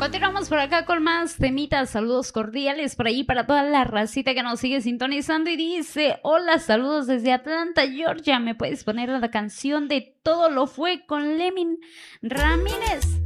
Continuamos por acá con más temitas, saludos cordiales por ahí para toda la racita que nos sigue sintonizando y dice, hola, saludos desde Atlanta, Georgia, ¿me puedes poner la canción de Todo lo fue con Lemin Ramírez?